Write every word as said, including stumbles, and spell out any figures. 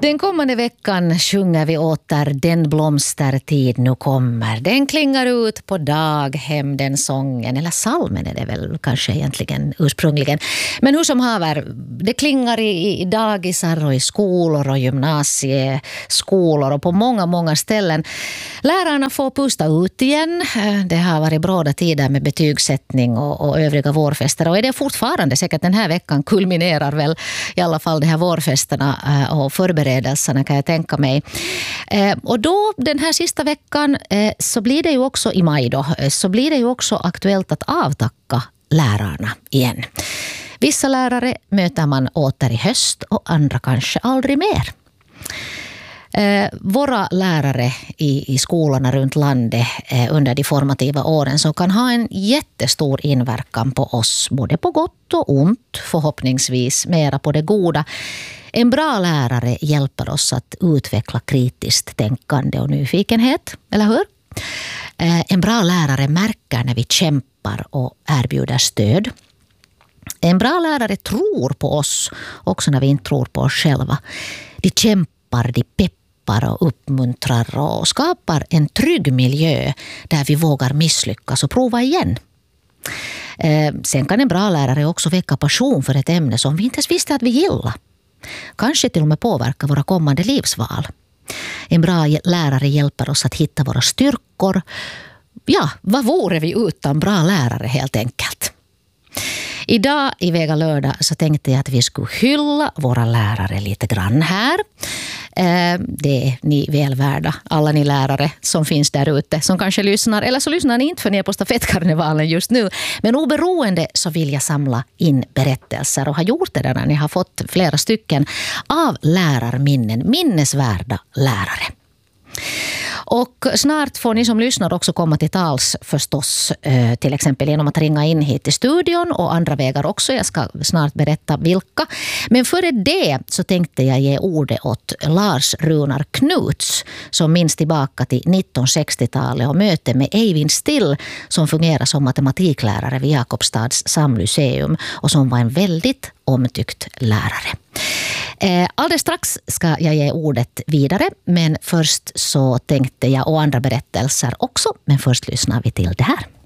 Den kommande veckan sjunger vi åter Den blomstertid nu kommer. Den klingar ut på daghem, den sången. Eller salmen är det väl kanske egentligen ursprungligen. Men hur som haver, det klingar i, i dagisar och i skolor och gymnasieskolor och på många, många ställen. Lärarna får pusta ut igen. Det har varit bråda tider med betygssättning och, och övriga vårfester. Och är det fortfarande säkert den här veckan kulminerar väl i alla fall de här vårfesterna och förberedelserna kan jag tänka mig. Eh, och då den här sista veckan eh, så blir det ju också i maj då, så blir det ju också aktuellt att avtacka lärarna igen. Vissa lärare möter man åter i höst och andra kanske aldrig mer. Eh, våra lärare i, i skolorna runt landet eh, under de formativa åren så kan ha en jättestor inverkan på oss, både på gott och ont, förhoppningsvis mera på det goda. En bra lärare hjälper oss att utveckla kritiskt tänkande och nyfikenhet, eller hur? Eh, en bra lärare märker när vi kämpar och erbjuder stöd. En bra lärare tror på oss också när vi inte tror på oss själva. De kämpar, de peppar och uppmuntrar och skapar en trygg miljö där vi vågar misslyckas och prova igen. Eh, sen kan en bra lärare också väcka passion för ett ämne som vi inte ens visste att vi gillar. Kanske till och med påverka våra kommande livsval. En bra lärare hjälper oss att hitta våra styrkor. Ja, vad vore vi utan bra lärare helt enkelt? Idag i Vega lördag så tänkte jag att vi skulle hylla våra lärare lite grann här. Det är ni välvärda, alla ni lärare som finns där ute som kanske lyssnar, eller så lyssnar ni inte för ni är på stafettkarnevalen just nu. Men oberoende så vill jag samla in berättelser och har gjort det där när ni har fått flera stycken av lärarminnen, minnesvärda lärare. Och snart får ni som lyssnar också komma till tals förstås, till exempel genom att ringa in hit till studion och andra vägar också. Jag ska snart berätta vilka. Men före det så tänkte jag ge ordet åt Lars Runar Knuts som minns tillbaka till nittonhundrasextiotalet och möte med Eivind Still som fungerar som matematiklärare vid Jakobstads samlyceum och som var en väldigt omtyckt lärare. Alldeles strax ska jag ge ordet vidare, men först så tänkte jag och andra berättelser också, men först lyssnar vi till det här.